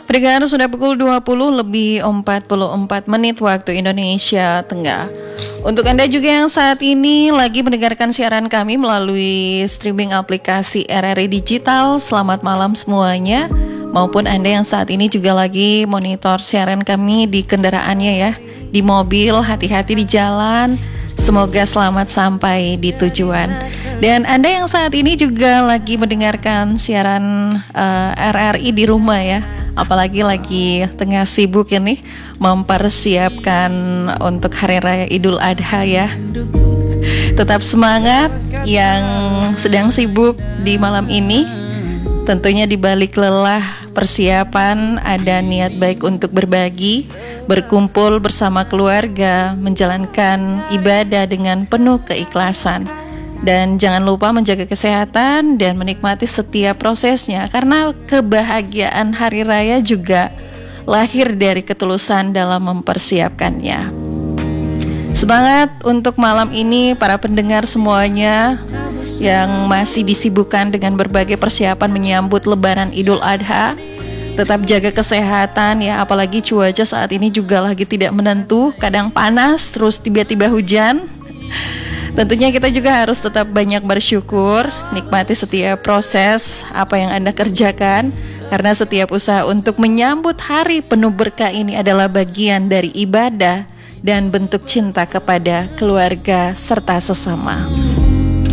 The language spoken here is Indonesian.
Pendengar, sudah pukul 20:44 waktu Indonesia Tengah. Untuk Anda juga yang saat ini lagi mendengarkan siaran kami melalui streaming aplikasi RRI Digital, selamat malam semuanya. Maupun Anda yang saat ini juga lagi monitor siaran kami di kendaraannya ya, di mobil, hati-hati di jalan. Semoga selamat sampai di tujuan. Dan Anda yang saat ini juga lagi mendengarkan siaran RRI di rumah ya, apalagi lagi tengah sibuk ini mempersiapkan untuk Hari Raya Idul Adha ya. Tetap semangat yang sedang sibuk di malam ini. Tentunya di balik lelah persiapan ada niat baik untuk berbagi, berkumpul bersama keluarga, menjalankan ibadah dengan penuh keikhlasan. Dan jangan lupa menjaga kesehatan dan menikmati setiap prosesnya, karena kebahagiaan hari raya juga lahir dari ketulusan dalam mempersiapkannya. Semangat untuk malam ini para pendengar semuanya yang masih disibukkan dengan berbagai persiapan menyambut Lebaran Idul Adha. Tetap jaga kesehatan ya, apalagi cuaca saat ini juga lagi tidak menentu, kadang panas terus tiba-tiba hujan. Tentunya kita juga harus tetap banyak bersyukur, nikmati setiap proses apa yang Anda kerjakan, karena setiap usaha untuk menyambut hari penuh berkah ini adalah bagian dari ibadah dan bentuk cinta kepada keluarga serta sesama.